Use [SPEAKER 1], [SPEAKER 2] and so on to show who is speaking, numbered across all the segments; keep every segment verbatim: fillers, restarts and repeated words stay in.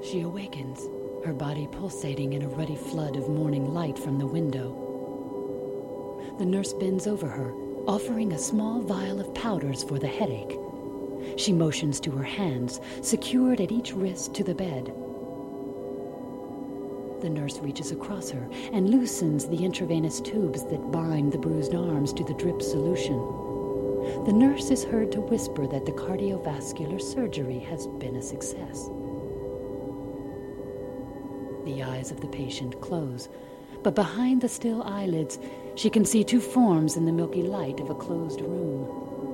[SPEAKER 1] She awakens, her body pulsating in a ruddy flood of morning light from the window. The nurse bends over her, offering a small vial of powders for the headache. She motions to her hands, secured at each wrist to the bed. The nurse reaches across her and loosens the intravenous tubes that bind the bruised arms to the drip solution. The nurse is heard to whisper that the cardiovascular surgery has been a success. The eyes of the patient close, but behind the still eyelids, she can see two forms in the milky light of a closed room.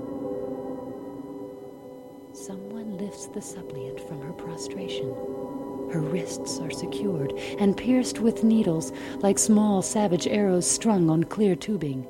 [SPEAKER 1] Someone lifts the suppliant from her prostration. Her wrists are secured and pierced with needles like small savage arrows strung on clear tubing.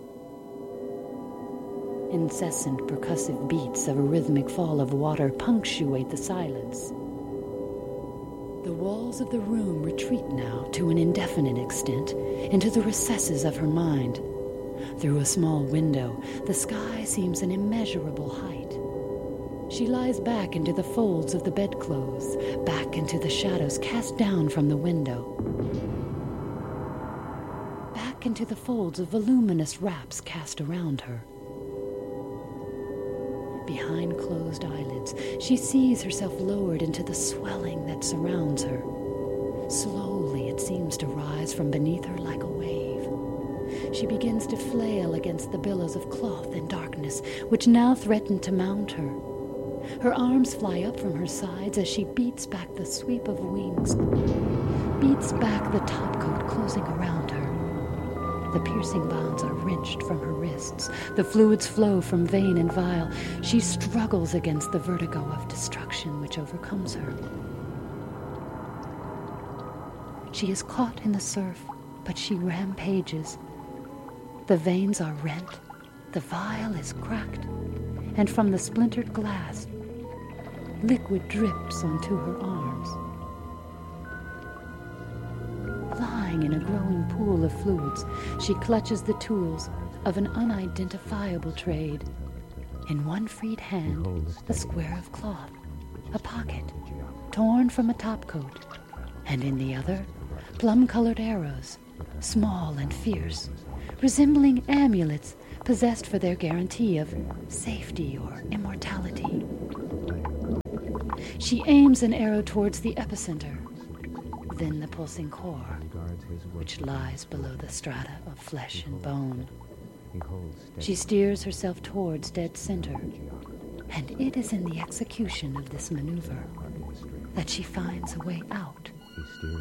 [SPEAKER 1] Incessant percussive beats of a rhythmic fall of water punctuate the silence. The walls of the room retreat now to an indefinite extent into the recesses of her mind. Through a small window, the sky seems an immeasurable height. She lies back into the folds of the bedclothes, back into the shadows cast down from the window, back into the folds of voluminous wraps cast around her. Behind closed eyelids, she sees herself lowered into the swelling that surrounds her. Slowly, it seems to rise from beneath her like a wave. She begins to flail against the billows of cloth and darkness, which now threaten to mount her. Her arms fly up from her sides as she beats back the sweep of wings, beats back the topcoat closing around her. The piercing bonds are wrenched from her wrists. The fluids flow from vein and vial. She struggles against the vertigo of destruction which overcomes her. She is caught in the surf, but she rampages. The veins are rent, the vial is cracked, and from the splintered glass, liquid drips onto her arms. Lying in a growing pool of fluids, she clutches the tools of an unidentifiable trade. In one freed hand, a square of cloth, a pocket, torn from a topcoat, and in the other, plum-colored arrows, small and fierce, resembling amulets possessed for their guarantee of safety or immortality. She aims an arrow towards the epicenter, then the pulsing core, which lies below the strata of flesh and bone. She steers herself towards dead center, and it is in the execution of this maneuver that she finds a way out.